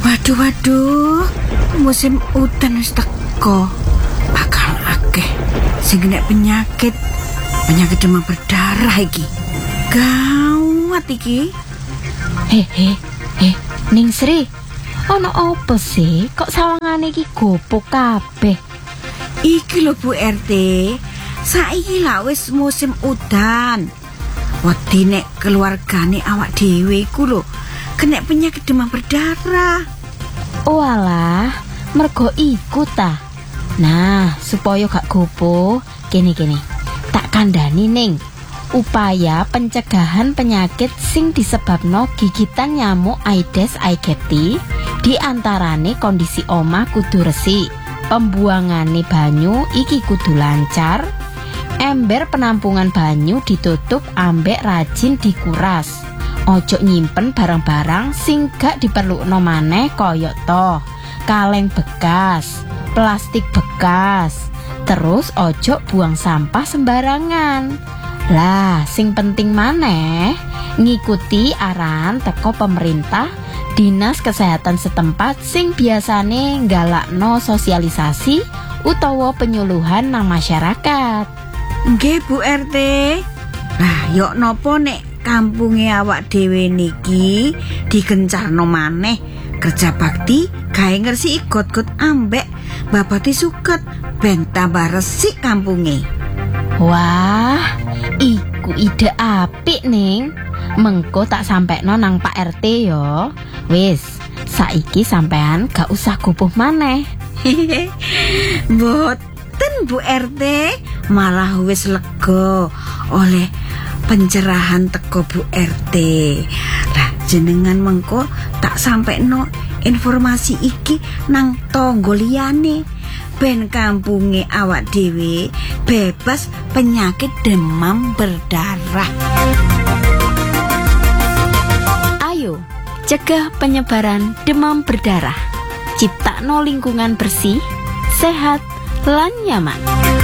Waduh, musim udan wis teko. Bakal akeh sing kena penyakit demam berdarah iki. Gawat iki. Ning Sri, ana apa sih kok sawangane iki gopok kabeh? Iki lho Bu RT, saiki lah wis musim udan. Wedi nek keluargane awak dhewe iku lho kena penyakit demam berdarah. Oh alah, mergo iku ta. Nah, supaya gak gopo, kene. Tak kandhani ning. Upaya pencegahan penyakit sing disebabno gigitan nyamuk Aedes aegypti di antarane kondisi omah kudu resik, pembuangane banyu iki kudu lancar, ember penampungan banyu ditutup ambek rajin dikuras. Ojo nyimpen barang-barang sing gak diperlukno maneh kaya to kaleng bekas, plastik bekas. Terus ojo buang sampah sembarangan. Lah, sing penting maneh ngikuti arahan teko pemerintah, dinas kesehatan setempat sing biasane nggalakno sosialisasi utawa penyuluhan nang masyarakat. Nggih Bu RT. Lah, yok nopo nek kampunge awak dhewe niki digencarno maneh kerja bakti gawe ngresiki got-got ambek babati suket ben tambah resik kampunge. Wah, iku ide apik ning. Mengko tak sampekno nang Pak RT yo. Wis, saiki sampean gak usah gubuh maneh. Mboten Bu RT, malah wis lega oleh pencerahan teko Bu RT. Lah jenengan mengko tak sampekno informasi iki nang tangga liyane ben kampunge awak dhewe bebas penyakit demam berdarah. Ayo, cegah penyebaran demam berdarah. Ciptakno lingkungan bersih, sehat, lan nyaman.